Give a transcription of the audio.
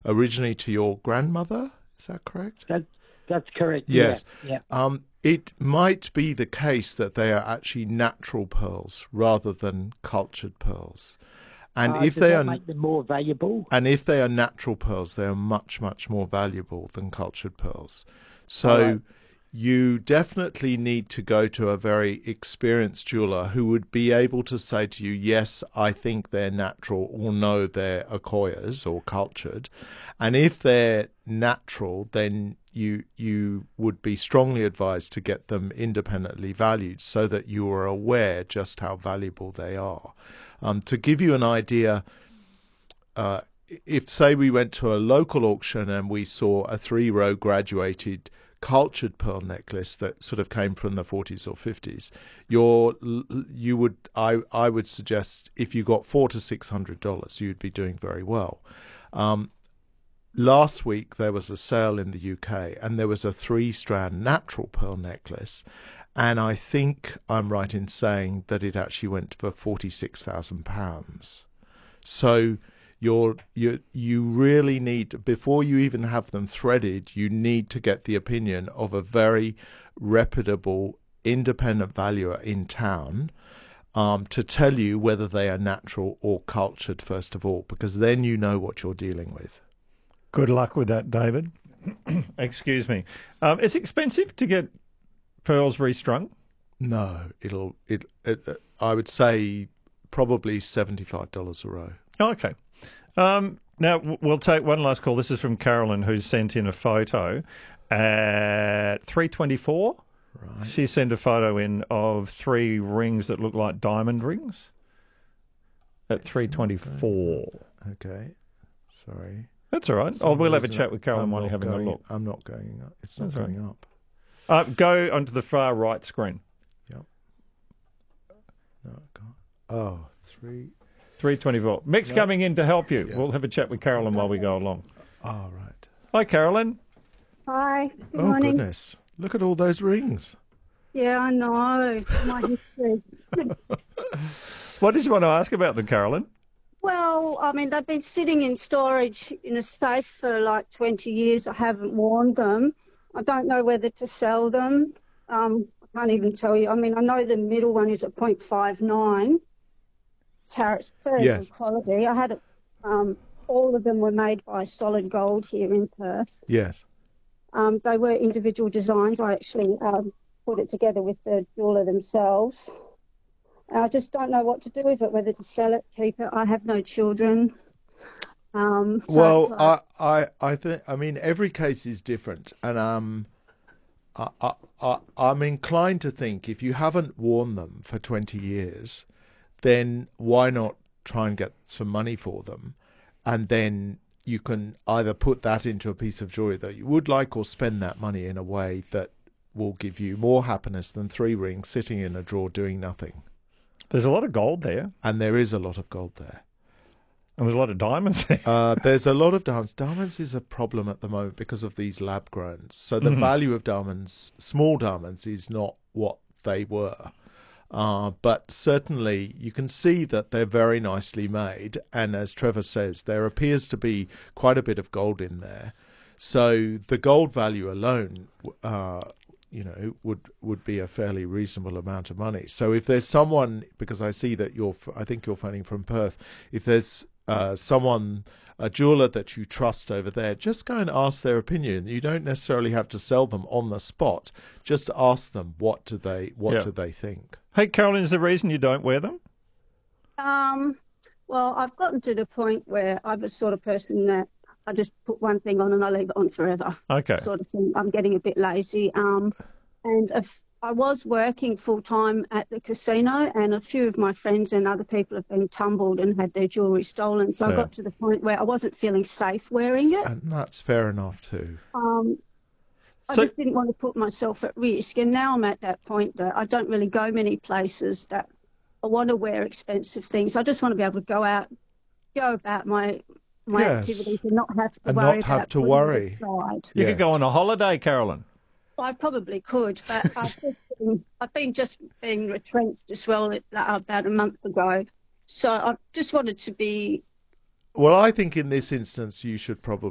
originally to your grandmother. Is that correct? That's correct. Yes. Yeah. It might be the case that they are actually natural pearls rather than cultured pearls. And if Does they that are make them more valuable? And if they are natural pearls, they are much, much more valuable than cultured pearls. So Right. you definitely need to go to a very experienced jeweler who would be able to say to you, yes, I think they're natural, or no, they're Akoyas or cultured. And if they're natural, then you would be strongly advised to get them independently valued so that you are aware just how valuable they are. To give you an idea, if, say, we went to a local auction and we saw a 3-row graduated cultured pearl necklace that sort of came from the 40s or 50s, I would suggest if you got $400 to $600, you'd be doing very well. Last week there was a sale in the UK and there was a 3-strand natural pearl necklace, and I think I'm right in saying that it actually went for £46,000. So you really need, before you even have them threaded, you need to get the opinion of a very reputable independent valuer in town to tell you whether they are natural or cultured, first of all, because then you know what you're dealing with. Good luck with that, David. Excuse me. It's expensive to get pearls restrung? No, I would say probably $75 a row. Oh, okay. Now, we'll take one last call. This is from Carolyn, who's sent in a photo at 3:24. Right. She sent a photo in of 3 rings that look like diamond rings at 3:24. Okay. Sorry. That's all right. We'll have a chat with Carolyn while you're having a look. I'm not going up. It's not That's going right. up. Go onto the far right screen. Yep. No, I can't. Oh, 3:24. Mick's coming in to help you. Yeah. We'll have a chat with Carolyn while we go along. Oh, right. Hi, Carolyn. Hi, good Oh, morning. goodness. Look at all those rings. Yeah, I know. My history. What did you want to ask about them, Carolyn? Well, I mean, they've been sitting in storage in a safe for like 20 years. I haven't worn them. I don't know whether to sell them. I can't even tell you. I mean, I know the middle one is at 0.59. It's very Yes. good quality. I had it, all of them were made by Solid Gold here in Perth. Yes. They were individual designs. I actually put it together with the jeweler themselves. I just don't know what to do with it, whether to sell it, keep it. I have no children. Well, I think, I mean, every case is different, and I'm inclined to think if you haven't worn them for 20 years, then why not try and get some money for them, and then you can either put that into a piece of jewelry that you would like, or spend that money in a way that will give you more happiness than 3 rings sitting in a drawer doing nothing. There's a lot of gold there. And there is a lot of gold there. And there's a lot of diamonds there. There's a lot of diamonds. Diamonds is a problem at the moment because of these lab growns. So the value of diamonds, small diamonds, is not what they were. But certainly you can see that they're very nicely made. And as Trevor says, there appears to be quite a bit of gold in there. So the gold value alone, would be a fairly reasonable amount of money. So if there's someone, because I see that I think you're phoning from Perth, if there's someone, a jeweler that you trust over there, just go and ask their opinion. You don't necessarily have to sell them on the spot. Just ask them what do they think. Hey, Carolyn, is the reason you don't wear them? Well, I've gotten to the point where I'm the sort of person that I just put one thing on and I leave it on forever. Okay. Sort of thing. I'm getting a bit lazy. And if I was working full time at the casino, and a few of my friends and other people have been tumbled and had their jewellery stolen. So I got to the point where I wasn't feeling safe wearing it. And that's fair enough too. I just didn't want to put myself at risk. And now I'm at that point that I don't really go many places that I want to wear expensive things. I just want to be able to go about my activities and not have to worry. You could go on a holiday, Carolyn. I probably could, but I've been retrenched as well about a month ago. So I just wanted to be. Well, I think in this instance you should probably